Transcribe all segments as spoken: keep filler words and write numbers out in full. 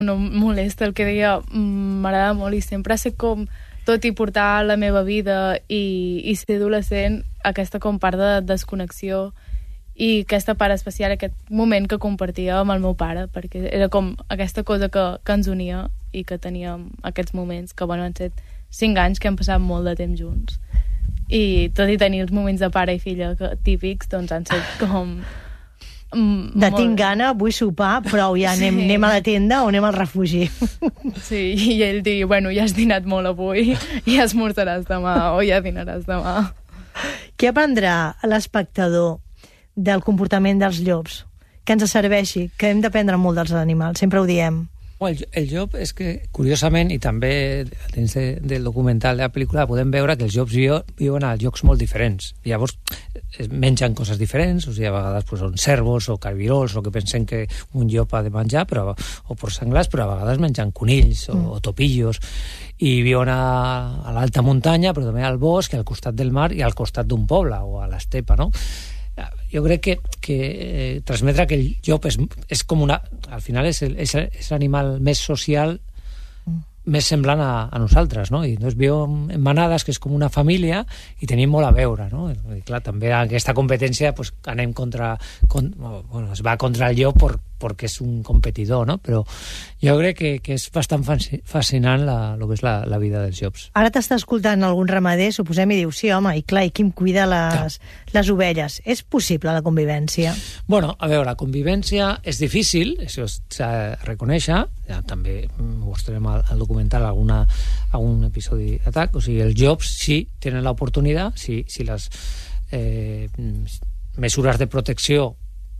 no em molesta el que deia, m'agrada molt i sempre ser com tot i portar la meva vida i, i ser adolescent, aquesta com part de desconnexió i aquesta part especial, aquest moment que compartia amb el meu pare, perquè era com aquesta cosa que, que ens unia i que teníem aquests moments, que bueno, han set cinc anys que hem passat molt de temps junts. I tot i tenir els moments de pare i filla que, típics, doncs han set com... Mm, de molt... tinc gana, vull sopar, però ja anem, sí. anem a la tenda o anem al refugi. Sí, i ell digui, bueno, ja has dinat molt avui, ja esmorzaràs demà o ja dinaràs demà. Què aprendrà l'espectador del comportament dels llops? Que ens serveixi, que hem d'aprendre molt dels animals, sempre ho diem. El, el llop és que, curiosament, i també dins de, del documental de la pel·lícula, podem veure que els llops viuen a llocs molt diferents. Llavors, mengen coses diferents, o sigui, a vegades pues, són cérvols o carbirols, o que pensem que un llop ha de menjar, però, o porcs senglars, però a vegades mengen conills o, mm. o topillos, i viuen a, a l'alta muntanya, però també al bosc, al costat del mar i al costat d'un poble, o a l'estepa, no? Jo crec que, que eh, transmetre que el llop és, és com una... Al final és, és, és l'animal més social, mm. més semblant a, a nosaltres, no? I doncs viu en manades, que és com una família, i tenim molt a veure, no? I clar, també aquesta competència pues, anem contra... Con, bueno, es va contra el llop per, perquè és un competidor, no? Però jo crec que, que és bastant fascinant la, el que és la, la vida dels llops. Ara t'està escoltant algun ramader, suposem, i diu, sí, home, i clar, i qui em cuida les, les ovelles? És possible la convivència? Bueno, a veure, la convivència és difícil, això s'ha de reconèixer, ja també mostrarem al, al documental alguna, algun episodi d'atac, o sigui, els llops sí tenen l'oportunitat, si, si les eh, mesures de protecció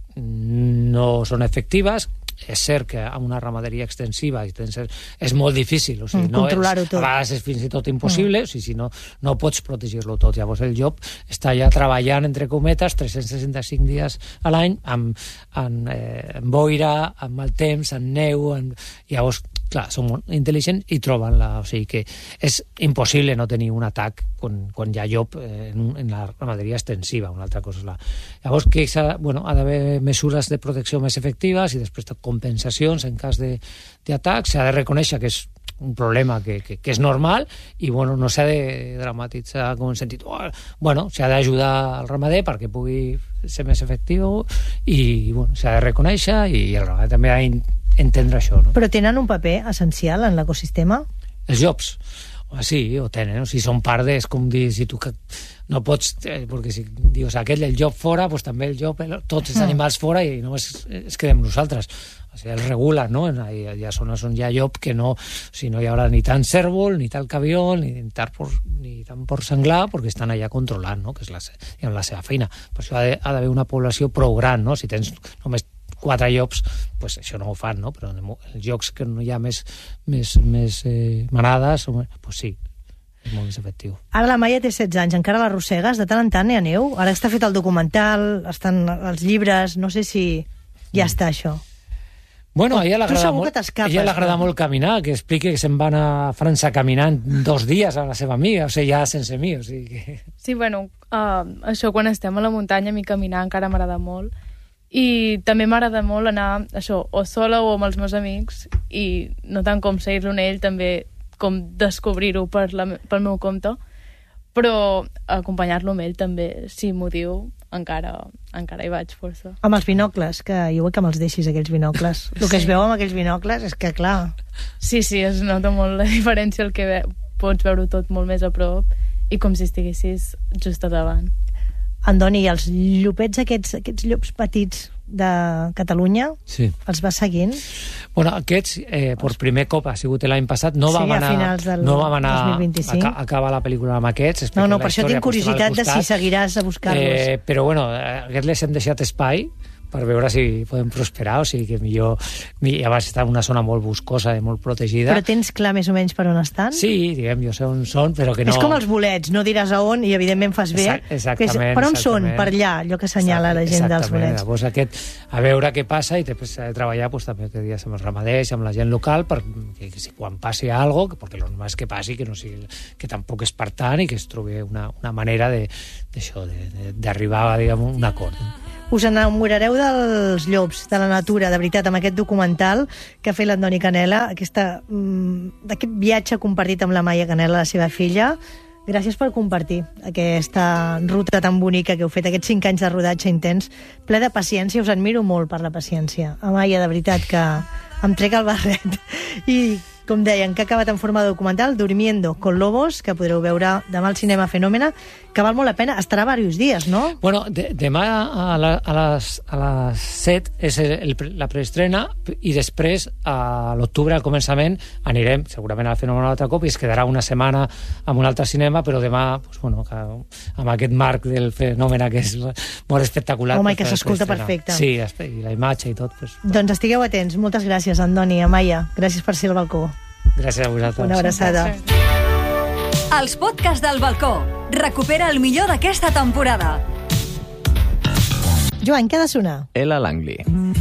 no són efectives. És cert que amb una ramaderia extensiva és molt difícil, o sigui, mm, no controlar-ho tot. A vegades és fins i tot impossible, mm. o sigui, si no, no pots protegir-lo tot. Llavors el llop està ja treballant, entre cometes, tres-cents seixanta-cinc dies a l'any, amb, amb, eh, amb boira, amb mal temps, amb neu, amb... llavors, clar, són molt intel·ligents i troben la... O sigui que és impossible no tenir un atac quan, quan hi ha llop en, en la ramaderia extensiva, una altra cosa és la... Llavors, que s'ha, bueno, ha d'haver mesures de protecció més efectives i després compensacions en cas d'atac. S'ha de reconèixer que és un problema que, que, que és normal i bueno, no s'ha de dramatitzar com en sentit, oh, bueno, s'ha d'ajudar al ramader perquè pugui ser més efectiu i bueno, s'ha de reconèixer i el ramader també ha d'entendre això, no? Però tenen un paper essencial en l'ecosistema? Els llops? Sí, ho tenen, o sigui, són part de... És com dir, si tu no pots... Eh, perquè si dius aquell, el llop fora, doncs també el llop, el, tots els animals fora i només es quedem nosaltres. O sigui, els regula, no? Hi ha, hi ha zones on hi ha llop que no... O sigui, no hi haurà ni tant cérvol, ni tal cabiol, ni tant por, ni tant porc senglar, perquè estan allà controlant, no? Que és la, la seva feina. Per això ha d'haver una població prou gran, no? Si tens només quatre llops, pues això no ho fan, no? Però en els llocs que no hi ha més, més, més eh, manades, pues sí, és molt més efectiu. Ara la Maia té setze anys, encara l'arrossegues? De tant en tant hi ha neu? Ara està fet el documental, estan els llibres, no sé si ja està això. Bueno, a ella l'agrada molt, ella l'agrada molt caminar, que expliqui que se'n van a França caminant dos dies a la seva amiga, o sigui, ja sense mi, o sigui que... Sí, bueno, uh, això quan estem a la muntanya, a mi caminar encara m'agrada molt. I també m'agrada molt anar, això, o sola o amb els meus amics, i no tant com seguir-lo en ell, també com descobrir-ho per la, pel meu compte, però acompanyar-lo amb ell també, si m'ho diu, encara, encara hi vaig força. Amb els binocles, que jo vull que me'ls deixis, aquells binocles. El que sí. Es veu amb aquells binocles és que, clar... Sí, sí, es nota molt la diferència, el que ve, pots veure tot molt més a prop i com si estiguessis just a davant. Andoni, i els llopets aquests, aquests llops petits de Catalunya, sí. Els vas seguint? Bueno, aquests, eh, per primer cop ha sigut l'any passat, no sí, vam anar, a finals del no vam anar dos mil vint-i-cinc. a, a acabar la pel·lícula amb aquests. No, no, per això tinc curiositat de si seguiràs a buscar-los. Eh, però bueno, aquests les hem deixat espai per veure si podem prosperar, o sigui que millor... I abans està en una zona molt boscosa i molt protegida. Però tens clar més o menys per on estan? Sí, diguem, jo sé on són, però que no... És com els bolets, no diràs a on i evidentment fas bé. Exactament. Per on són? Per allà, allò que assenyala la gent dels bolets. Llavors aquest, a veure què passa i després s'ha de treballar pues, també que dies amb els ramaders, amb la gent local, perquè si quan passi alguna cosa, perquè el normal és que passi, que, no sigui, que tampoc és per tant i que es trobi una, una manera d'arribar a un acord. us enamorareu dels llops, de la natura, de veritat, amb aquest documental que ha fet l'Antoni Canela, aquesta, mm, aquest viatge compartit amb la Maia Canela, la seva filla. Gràcies per compartir aquesta ruta tan bonica que heu fet, aquests cinc anys de rodatge intens, ple de paciència. Us admiro molt per la paciència. Amaya, de veritat, que em trec el barret. I, com deien, que ha acabat en forma de documental, Durmiendo con Lobos, que podreu veure demà al Cinema Fenòmena, que val molt la pena. Estarà diversos dies, no? Bueno, de, demà a, la, a, les, a les set és el, el, la preestrena i després a l'octubre, al començament, anirem segurament al Fenòmena un altre cop i es quedarà una setmana amb un altre cinema, però demà, pues, bueno, que, amb aquest marc del Fenòmena que és molt espectacular. Home, i que s'escolta perfecte. Sí, i la imatge i tot. Pues, doncs estigueu atents. Moltes gràcies, Andoni, Amaya. Gràcies per ser al balcó. Gràcies a vosaltres. Una abraçada. Els podcasts del balcó. Recupera el millor d'aquesta temporada. Joan, què ha de sonar? Ella Langley.